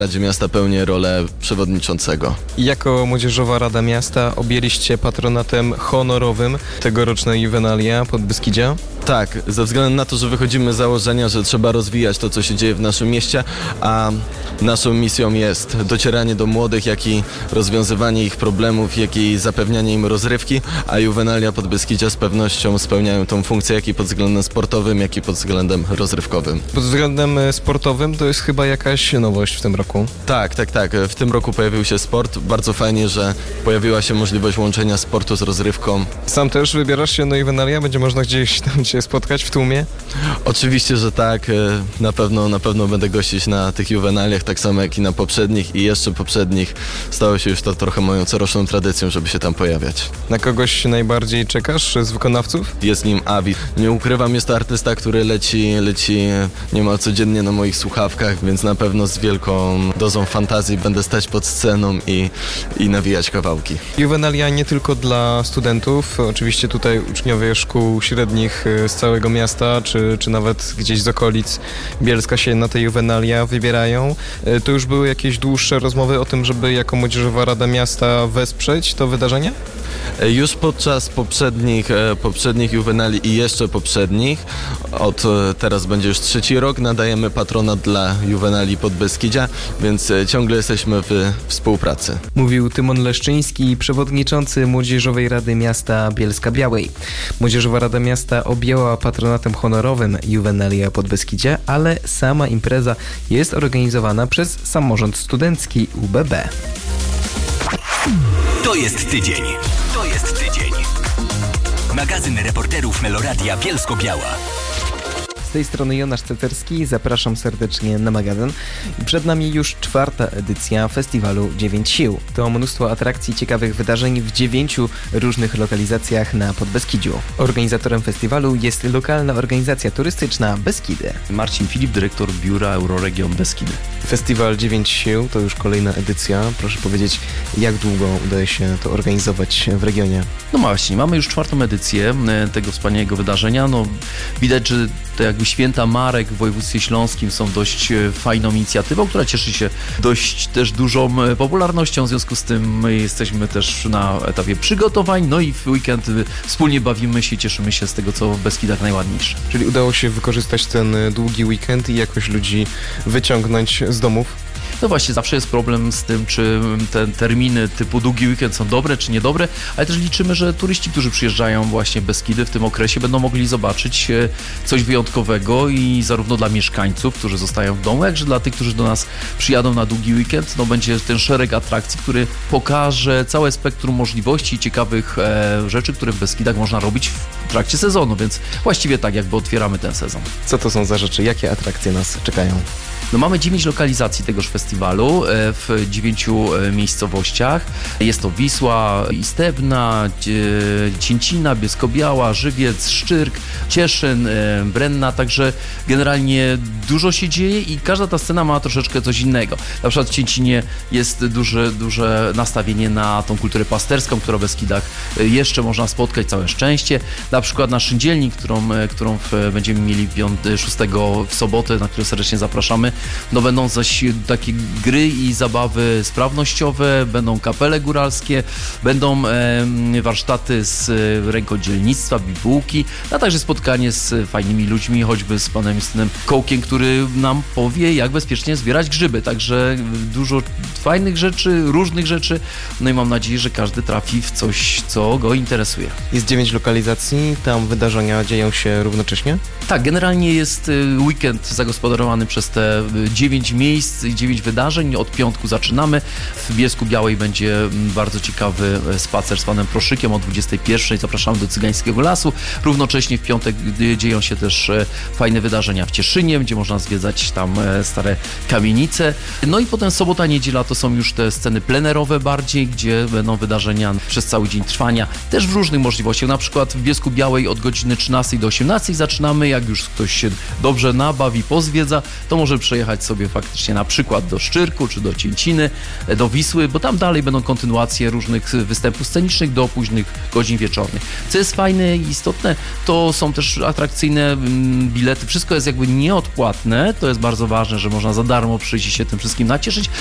Radzie Miasta pełnię rolę przewodniczącego. Jako Młodzieżowa Rada Miasta objęliście patronatem honorowym tegorocznej Juvenalia Podbeskidzia? Tak, ze względu na to, że wychodzimy z założenia, że trzeba rozwijać to, co się dzieje w naszym mieście, a naszą misją jest docieranie do młodych, jak i rozwiązywanie ich problemów, jak i zapewnianie im rozrywki, a Juvenalia Podbeskidzia z pewnością spełniają tą funkcję, jak i pod względem sportowym, jak i pod względem rozrywkowym. Pod względem sportowym to jest chyba jakaś nowość w tym roku. Tak. W tym roku pojawił się sport. Bardzo fajnie, że pojawiła się możliwość łączenia sportu z rozrywką. Sam też wybierasz się na Juvenalia? Będzie można gdzieś tam Cię spotkać w tłumie? Oczywiście, że tak. Na pewno będę gościć na tych Juvenaliach, tak samo jak i na poprzednich i jeszcze poprzednich. Stało się już to trochę moją coroczną tradycją, żeby się tam pojawiać. Na kogoś najbardziej czekasz z wykonawców? Jest nim Avi. Nie ukrywam, jest to artysta, który leci niemal codziennie na moich słuchawkach, więc na pewno z wielką dozą fantazji będę stać pod sceną i nawijać kawałki. Juvenalia nie tylko dla studentów, oczywiście tutaj uczniowie szkół średnich z całego miasta, czy nawet gdzieś z okolic Bielska się na te Juvenalia wybierają. To już były jakieś dłuższe rozmowy o tym, żeby jako Młodzieżowa Rada Miasta wesprzeć to wydarzenie? Już podczas poprzednich Juvenali i jeszcze poprzednich, teraz będzie już 3. rok, nadajemy patronat dla Juvenali Podbeskidzia, więc ciągle jesteśmy w współpracy. Mówił Tymon Leszczyński, przewodniczący Młodzieżowej Rady Miasta Bielska-Białej. Młodzieżowa Rada Miasta objęła patronatem honorowym Juvenalia Podbeskidzia, ale sama impreza jest organizowana przez samorząd studencki UBB. To jest tydzień. Magazyn reporterów Meloradia Bielsko-Biała. Z tej strony Jonasz Ceterski, zapraszam serdecznie na magazyn. Przed nami już 4. edycja festiwalu 9 Sił. To mnóstwo atrakcji, ciekawych wydarzeń w 9 różnych lokalizacjach na Podbeskidziu. Organizatorem festiwalu jest lokalna organizacja turystyczna Beskidy. Marcin Filip, dyrektor biura Euroregion Beskidy. Festiwal 9 Sił to już kolejna edycja. Proszę powiedzieć, jak długo udaje się to organizować w regionie? No właśnie, mamy już 4. edycję tego wspaniałego wydarzenia. No, widać, że to jakby święta marek w województwie śląskim są dość fajną inicjatywą, która cieszy się dość też dużą popularnością. W związku z tym my jesteśmy też na etapie przygotowań, no i w weekend wspólnie bawimy się, cieszymy się z tego, co w Beskidach najładniejsze. Czyli udało się wykorzystać ten długi weekend i jakoś ludzi wyciągnąć z domów? No właśnie, zawsze jest problem z tym, czy te terminy typu długi weekend są dobre, czy niedobre, ale też liczymy, że turyści, którzy przyjeżdżają właśnie w Beskidy w tym okresie, będą mogli zobaczyć coś wyjątkowego i zarówno dla mieszkańców, którzy zostają w domu, jak i dla tych, którzy do nas przyjadą na długi weekend, no będzie ten szereg atrakcji, który pokaże całe spektrum możliwości i ciekawych rzeczy, które w Beskidach można robić w trakcie sezonu, więc właściwie tak jakby otwieramy ten sezon. Co to są za rzeczy? Jakie atrakcje nas czekają? No mamy 9 lokalizacji tegoż festiwalu w 9 miejscowościach. Jest to Wisła, Istebna, Cięcina, Bielsko-Biała, Żywiec, Szczyrk, Cieszyn, Brenna, także generalnie dużo się dzieje i każda ta scena ma troszeczkę coś innego. Na przykład w Cięcinie jest duże nastawienie na tą kulturę pasterską, którą w Beskidach jeszcze można spotkać, całe szczęście. Na przykład na Szyndzielni, którą będziemy mieli 6 w sobotę, na którą serdecznie zapraszamy. No będą zaś takie gry i zabawy sprawnościowe, będą kapele góralskie, będą warsztaty z rękodzielnictwa, bibułki, a także spotkanie z fajnymi ludźmi, choćby z panem Justynem Kołkiem, który nam powie, jak bezpiecznie zbierać grzyby. Także dużo fajnych rzeczy, różnych rzeczy, no i mam nadzieję, że każdy trafi w coś, co go interesuje. Jest 9 lokalizacji, tam wydarzenia dzieją się równocześnie? Tak, generalnie jest weekend zagospodarowany przez te 9 miejsc i 9 wydarzeń. Od piątku zaczynamy. W Bielsku-Białej będzie bardzo ciekawy spacer z panem Proszykiem o 21:00. Zapraszamy do Cygańskiego Lasu. Równocześnie w piątek dzieją się też fajne wydarzenia w Cieszynie, gdzie można zwiedzać tam stare kamienice. No i potem sobota, niedziela to są już te sceny plenerowe bardziej, gdzie będą wydarzenia przez cały dzień trwania. Też w różnych możliwościach. Na przykład w Bielsku-Białej od godziny 13 do 18 zaczynamy. Jak już ktoś się dobrze nabawi, pozwiedza, to może przejechać pojechać sobie faktycznie na przykład do Szczyrku, czy do Cięciny, do Wisły, bo tam dalej będą kontynuacje różnych występów scenicznych do późnych godzin wieczornych. Co jest fajne i istotne, to są też atrakcyjne bilety. Wszystko jest jakby nieodpłatne. To jest bardzo ważne, że można za darmo przyjść i się tym wszystkim nacieszyć,